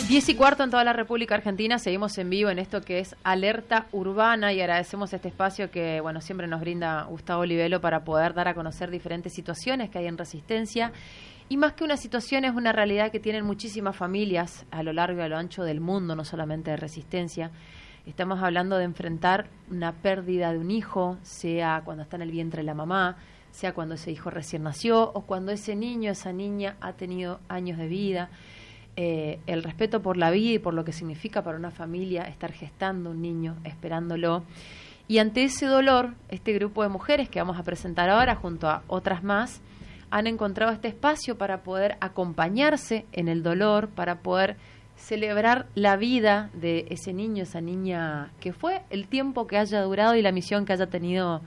10:15 en toda la República Argentina. Seguimos en vivo en esto que es Alerta Urbana y agradecemos este espacio que, bueno, siempre nos brinda Gustavo Olivelo para poder dar a conocer diferentes situaciones que hay en Resistencia. Y más que una situación, es una realidad que tienen muchísimas familias a lo largo y a lo ancho del mundo, no solamente de Resistencia. Estamos hablando de enfrentar una pérdida de un hijo, sea cuando está en el vientre de la mamá, sea cuando ese hijo recién nació o cuando ese niño, esa niña ha tenido años de vida. El respeto por la vida y por lo que significa para una familia estar gestando un niño, esperándolo. Y ante ese dolor, este grupo de mujeres que vamos a presentar ahora, junto a otras más, han encontrado este espacio para poder acompañarse en el dolor, para poder celebrar la vida de ese niño, esa niña, que fue el tiempo que haya durado y la misión que haya tenido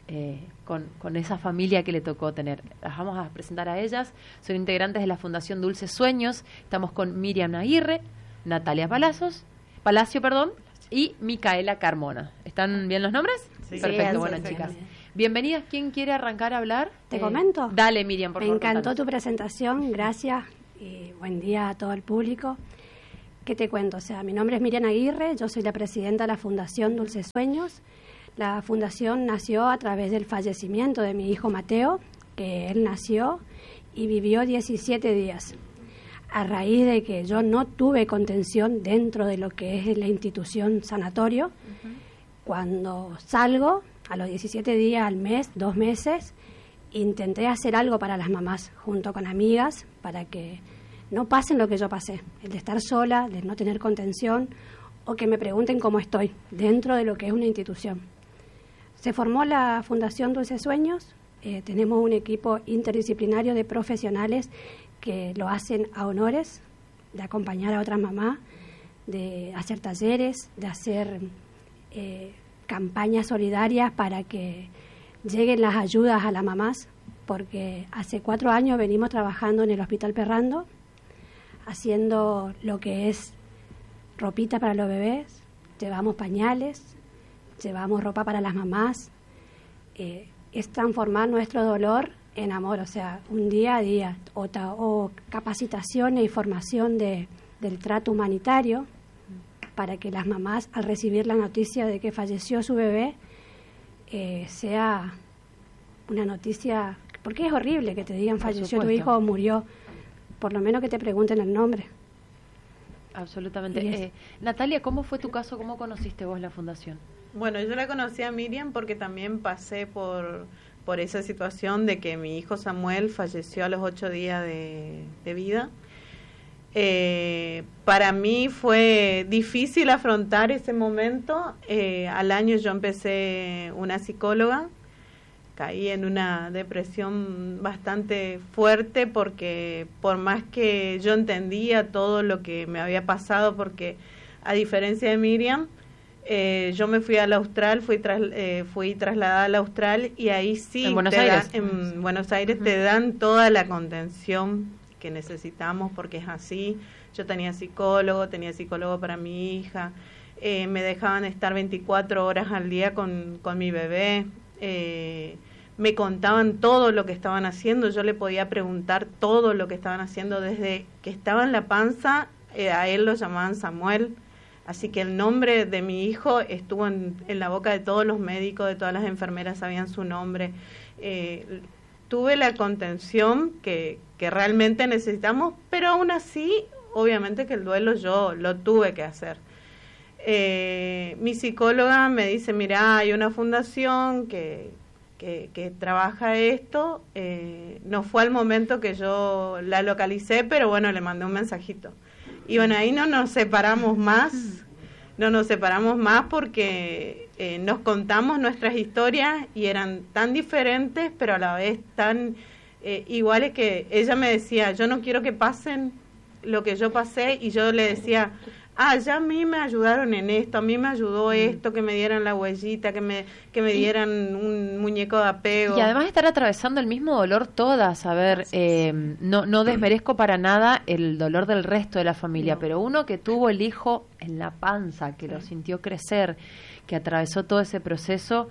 con esa familia que le tocó tener. Las vamos a presentar a ellas. Son integrantes de la Fundación Dulces Sueños. Estamos con Miriam Aguirre, Natalia Palacio, y Micaela Carmona. ¿Están bien los nombres? Sí. Perfecto, Sí, bueno, sí, chicas. sí. Bienvenidas. ¿Quién quiere arrancar a hablar? ¿Te comento? Dale, Miriam, por favor. Me encantó contanos. tu presentación, gracias y buen día a todo el público. ¿Qué te cuento? O sea, mi nombre es Miriam Aguirre, yo soy la presidenta de la Fundación Dulces Sueños. La fundación nació a través del fallecimiento de mi hijo Mateo, que él nació y vivió 17 días. A raíz de que yo no tuve contención dentro de lo que es la institución sanatorio, cuando salgo, a los 17 días, al mes, 2 meses, intenté hacer algo para las mamás, junto con amigas, para que no pasen lo que yo pasé, el de estar sola, de no tener contención, o que me pregunten cómo estoy dentro de lo que es una institución. Se formó la Fundación Dulces Sueños, tenemos un equipo interdisciplinario de profesionales que lo hacen a honores, de acompañar a otras mamás, de hacer talleres, de hacer campañas solidarias para que lleguen las ayudas a las mamás, porque hace 4 años venimos trabajando en el Hospital Perrando, haciendo lo que es ropita para los bebés, llevamos pañales, llevamos ropa para las mamás, es transformar nuestro dolor en amor, o sea, un día a día, o capacitaciones y formación del trato humanitario, para que las mamás, al recibir la noticia de que falleció su bebé, sea una noticia, porque es horrible que te digan falleció tu hijo o murió, por lo menos que te pregunten el nombre. Absolutamente. Natalia, ¿cómo fue tu caso? ¿Cómo conociste vos la fundación? Bueno, yo la conocí a Miriam porque también pasé por esa situación de que mi hijo Samuel falleció a los 8 días de vida. Para mí fue difícil afrontar ese momento. Al año yo empecé una psicóloga, caí en una depresión bastante fuerte porque por más que yo entendía todo lo que me había pasado, porque a diferencia de Miriam, yo me fui al Austral, fui trasladada al Austral y ahí sí, en Buenos Aires, en Buenos Aires te dan toda la contención que necesitamos, porque es así. Yo tenía psicólogo para mi hija, me dejaban estar 24 horas al día con mi bebé, me contaban todo lo que estaban haciendo, yo le podía preguntar todo lo que estaban haciendo desde que estaba en la panza, a él lo llamaban Samuel, así que el nombre de mi hijo estuvo en la boca de todos los médicos, de todas las enfermeras, sabían su nombre. Tuve la contención que realmente necesitamos, pero aún así, obviamente que el duelo yo lo tuve que hacer. Mi psicóloga me dice, mira, hay una fundación que trabaja esto, no fue al momento que yo la localicé, pero bueno, le mandé un mensajito. Y bueno, ahí no nos separamos más porque nos contamos nuestras historias y eran tan diferentes, pero a la vez tan iguales, que ella me decía, yo no quiero que pasen lo que yo pasé, y yo le decía, ya a mí me ayudaron en esto, a mí me ayudó esto, que me dieran la huellita, que me dieran un muñeco de apego. Y además estar atravesando el mismo dolor todas, a ver, no desmerezco para nada el dolor del resto de la familia, pero uno que tuvo el hijo en la panza, que lo sintió crecer, que atravesó todo ese proceso,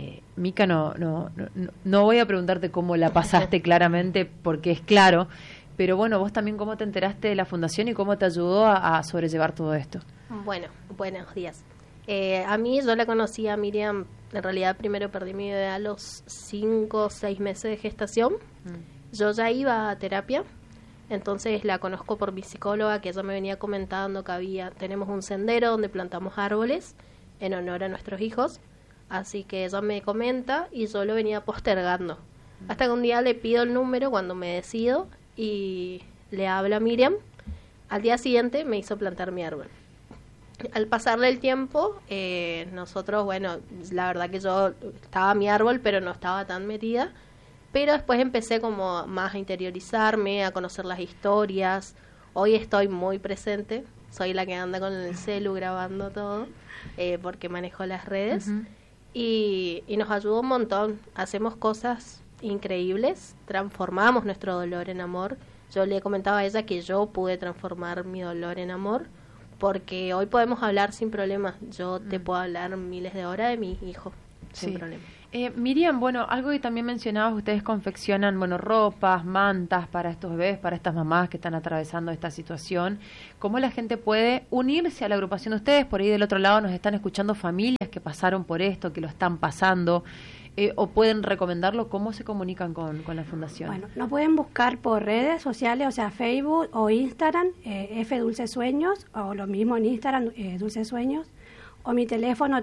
Mica, no voy a preguntarte cómo la pasaste claramente, porque es claro Pero bueno, vos también, ¿cómo te enteraste de la fundación y cómo te ayudó a sobrellevar todo esto? Bueno, buenos días. A mí, yo la conocí a Miriam, en realidad primero perdí mi bebé a los 5 o 6 meses de gestación. Yo ya iba a terapia, entonces la conozco por mi psicóloga, que ella me venía comentando que tenemos un sendero donde plantamos árboles en honor a nuestros hijos, así que ella me comenta y yo lo venía postergando. Hasta que un día le pido el número cuando me decido y le hablo a Miriam. Al día siguiente me hizo plantar mi árbol. Al pasarle el tiempo, nosotros, bueno, la verdad que yo estaba mi árbol, pero no estaba tan metida. Pero después empecé como más a interiorizarme, a conocer las historias. Hoy estoy muy presente, soy la que anda con el celu grabando todo, porque manejo las redes. Y nos ayudó un montón, hacemos cosas increíbles, transformamos nuestro dolor en amor. Yo le comentaba a ella que yo pude transformar mi dolor en amor, porque hoy podemos hablar sin problema. Yo te puedo hablar miles de horas de mi hijo, sin problema. Miriam, bueno, algo que también mencionabas, ustedes confeccionan, bueno, ropas, mantas para estos bebés, para estas mamás que están atravesando esta situación. ¿Cómo la gente puede unirse a la agrupación de ustedes? Por ahí del otro lado nos están escuchando familias que pasaron por esto, que lo están pasando, o pueden recomendarlo. ¿Cómo se comunican con la fundación? Bueno, nos pueden buscar por redes sociales, o sea, Facebook o Instagram, F Dulces Sueños, o lo mismo en Instagram, Dulces Sueños, o mi teléfono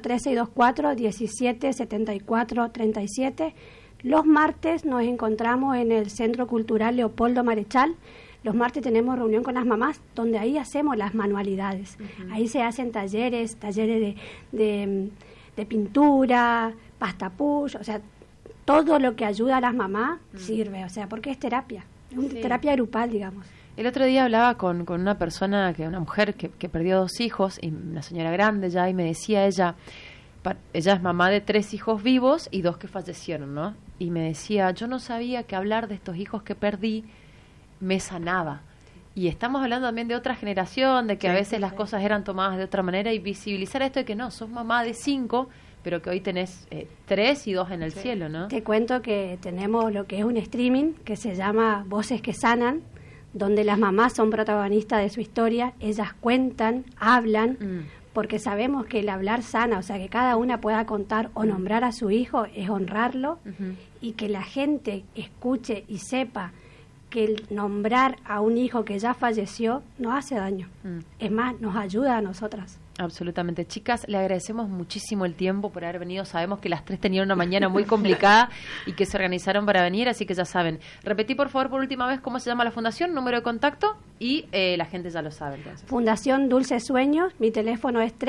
3624-1774-37. Los martes nos encontramos en el Centro Cultural Leopoldo Marechal. Los martes tenemos reunión con las mamás, donde ahí hacemos las manualidades. Ahí se hacen talleres de pintura, pasta push, o sea, todo lo que ayuda a las mamás sirve, o sea, porque es terapia, terapia grupal, digamos. El otro día hablaba con una persona, una mujer que perdió 2 hijos, y una señora grande ya, y me decía ella es mamá de 3 hijos vivos y 2 que fallecieron, ¿no? Y me decía, yo no sabía que hablar de estos hijos que perdí me sanaba. Y estamos hablando también de otra generación, de que a veces las cosas eran tomadas de otra manera, y visibilizar esto de que no, sos mamá de 5, pero que hoy tenés 3 y 2 en el cielo, ¿no? Te cuento que tenemos lo que es un streaming que se llama Voces que Sanan, donde las mamás son protagonistas de su historia, ellas cuentan, hablan, porque sabemos que el hablar sana, o sea, que cada una pueda contar o nombrar a su hijo, es honrarlo, y que la gente escuche y sepa que el nombrar a un hijo que ya falleció no hace daño, es más, nos ayuda a nosotras. Absolutamente. Chicas, le agradecemos muchísimo el tiempo por haber venido. Sabemos que las 3 tenían una mañana muy complicada y que se organizaron para venir, así que ya saben. Repetí, por favor, por última vez, cómo se llama la fundación, número de contacto, y la gente ya lo sabe, entonces. Fundación Dulces Sueños, mi teléfono es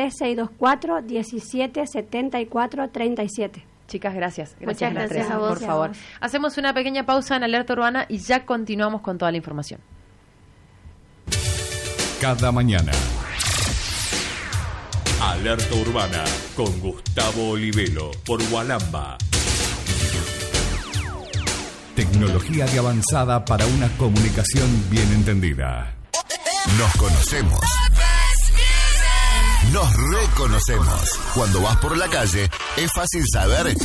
3624-1774-37. Chicas, gracias. Muchas gracias a vos. Por favor. Hacemos una pequeña pausa en Alerta Urbana y ya continuamos con toda la información. Cada mañana. Alerta Urbana con Gustavo Olivelo por Walamba. Tecnología de avanzada para una comunicación bien entendida. Nos conocemos. Nos reconocemos. Cuando vas por la calle, es fácil saber